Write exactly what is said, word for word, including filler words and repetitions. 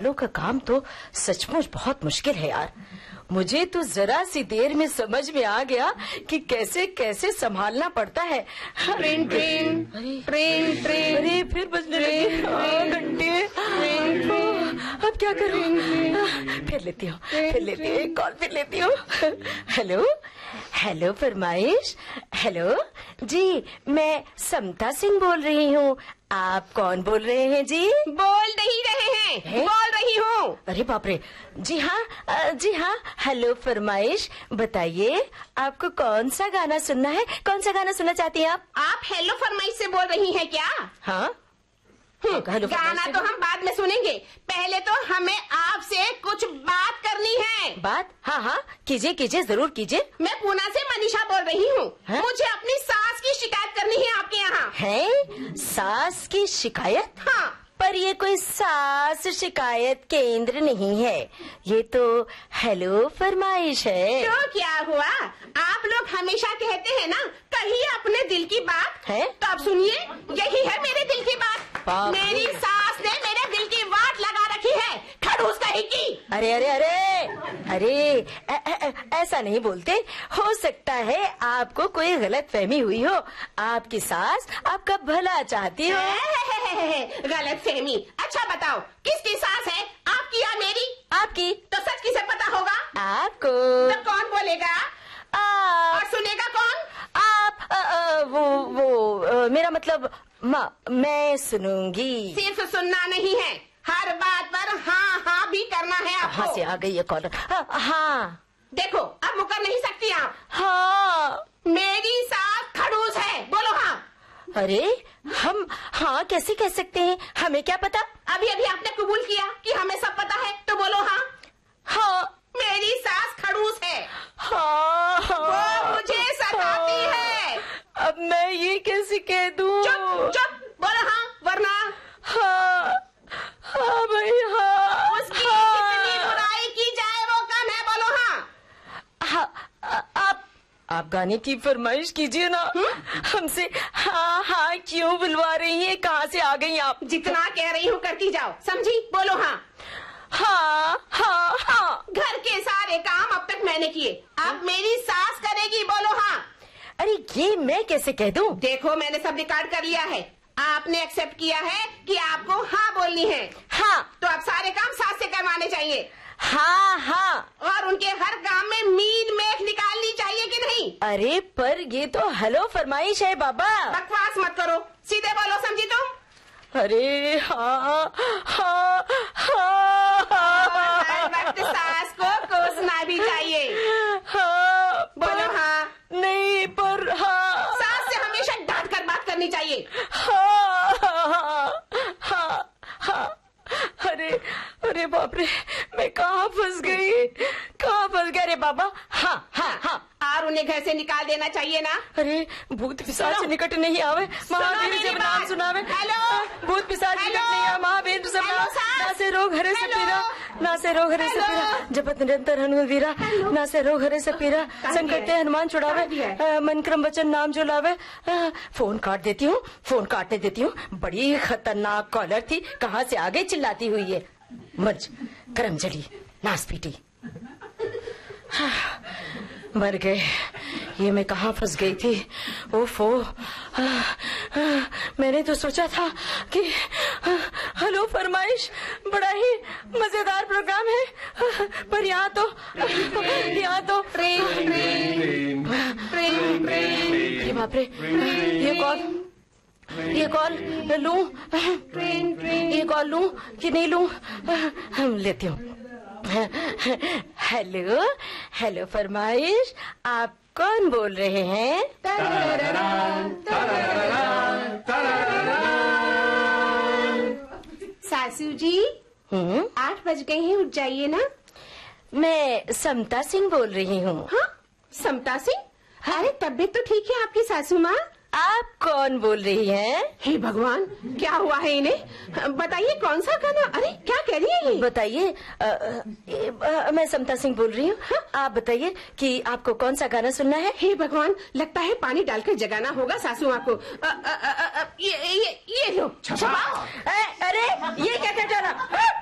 सालों का काम तो सचमुच बहुत मुश्किल है यार। मुझे तो जरा सी देर में समझ में आ गया कि कैसे कैसे संभालना पड़ता है। ट्रेन ट्रेन ट्रेन ट्रेन अरे फिर बजने लगे घंटे। अब क्या करूं? फिर लेती हूँ फिर लेती हूँ एक कॉल फिर लेती हूँ। हेलो हेलो फरमाइश। हेलो जी, मैं समता सिंह बोल रही हूँ। आप कौन बोल रहे हैं जी? बोल नहीं रहे हैं, है? बोल रही हूँ। अरे बाप रे। जी हाँ जी हाँ। हेलो फरमाइश, बताइए आपको कौन सा गाना सुनना है? कौन सा गाना सुनना चाहती हैं आप? आप हेलो फरमाइश से बोल रही हैं क्या? हाँ। गाना तो हम बाद में सुनेंगे, पहले तो हमें आपसे कुछ बात करनी है। बात? हाँ हाँ कीजिए कीजिए जरूर कीजिए। मैं पूना से मनीषा बोल रही हूँ। मुझे अपनी सास की शिकायत करनी है आपके यहाँ। है? सास की शिकायत? हाँ। पर ये कोई सास शिकायत केंद्र नहीं है, ये तो हेलो फरमाइश है। तो क्या हुआ? आप लोग हमेशा कहते हैं ना कहिए अपने दिल की बात है, तो अब सुनिए, यही है मेरे दिल की बात। मेरी सास ने मेरे दिल की वाट लगा रखी है, खड़ूस कहीं की। अरे अरे अरे अरे ऐ, ऐ, ऐसा नहीं बोलते। हो सकता है आपको कोई गलत फहमी हुई हो। आपकी सास आपका भला चाहती हो। गलत फहमी? अच्छा बताओ किसकी सास है, आपकी या मेरी? आपकी। तो सच किसे पता होगा? आपको। तो कौन बोलेगा? आप। और सुनेगा कौन? आप। आ, आ, वो वो आ, मेरा मतलब माँ, मैं सुनूंगी। सिर्फ सुनना नहीं है, हर बात पर हाँ हाँ भी करना है आपको। हाँ से आ गई है कॉल। हाँ, हाँ। देखो अब मुकर नहीं सकती आप। हाँ। मेरी सास खड़ूस है, बोलो हाँ। अरे हम हाँ कैसे कह सकते हैं, हमें क्या पता। अभी अभी आपने कबूल किया कि हमें सब पता है, तो बोलो हाँ। हाँ मेरी सास खड़ूस है। हाँ, हाँ वो मुझे सताती हाँ, है। अब मैं ये कैसे कह दूं? चुप चुप बोलो हाँ, वरना। हाँ हाँ भाई हाँ। उसकी कितनी बुराई की जाए वो कम है, बोलो हाँ। हाँ आप आप गाने की फरमाइश कीजिए ना। हमसे हाँ हाँ क्यों बुलवा रही हैं? कहाँ से आ गई आप? जितना कह रही हूँ करती जाओ, समझी? बोलो हाँ। हाँ हाँ हाँ। घर के सारे काम अब तक मैंने किए, अब मेरी सास करेगी, बोलो हाँ। अरे ये मैं कैसे कह दूं? देखो मैंने सब रिकॉर्ड कर लिया है, आपने एक्सेप्ट किया है कि आपको हाँ बोलनी है। हाँ। तो अब सारे काम सास से करवाने चाहिए। हाँ हाँ। और उनके हर काम में मीन मेख निकालनी चाहिए कि नहीं? अरे पर ये तो हेलो फरमाइश है बाबा। बकवास मत करो, सीधे बोलो, समझी तुम? अरे हाँ हाँ हाँ हाँ। हर वक्त सास को कोसना भी चाहिए। हाँ बोलो हाँ। नहीं पर हाँ। सास से हमेशा डांट कर बात करनी चाहिए। हाँ हाँ हाँ हाँ। अरे अरे बाप रे, मैं कहाँ फंस गई, कहाँ फंस गया रे बाबा। हाँ हाँ हाँ। और उन्हें घर से निकाल देना चाहिए ना। अरे भूत पिशाच से निकट नहीं आवे, महावीर जब नाम सुनावे। हेलो। भूत पिशाच निकट नहीं आवे, महावीर सब ना से रोग हरे से पीरा, ना से रोग हरे से पीरा, जपत निरंतर हनुमान वीरा, ना से रोग हरे से पीरा, संकट हनुमान छुड़ावे, मन क्रम वचन नाम जो लावे। फोन काट देती हूँ, फोन काटने देती हूँ। बड़ी खतरनाक कॉलर थी, कहाँ से आगे चिल्लाती हुई है। मर्ज करम जड़ी नास पीटी। मर गए, ये मैं कहाँ फंस गई थी। ओफो, मैंने तो सोचा था कि हेलो फरमाइश बड़ा ही मजेदार प्रोग्राम है, पर यहाँ तो यहाँ तो ट्रेन ट्रेन ट्रेन ट्रेन। ये बाप रे, ये कॉल ये कॉल लूं? ट्रेन ट्रेन ये कॉल लूं कि नहीं लूं? हम लेती हूँ। हेलो हेलो फरमाइश, आप कौन बोल रहे हैं? सासू जी, हम्म, आठ बज गए हैं, उठ जाइए ना। मैं समता सिंह बोल रही हूँ। हाँ, समता सिंह? अरे तबीयत तो ठीक है आपकी सासू माँ। आप कौन बोल रही हैं? हे भगवान, क्या हुआ है इन्हें? बताइए कौन सा गाना? अरे क्या कह रही है ये? बताइए। मैं समता सिंह बोल रही हूँ। आप बताइए कि आपको कौन सा गाना सुनना है? हे भगवान, लगता है पानी डालकर जगाना होगा सासू माँ को। अ, अ, अ, अ, ये ये ये लो छपाओ। अरे ये क्या क्या जा रहा?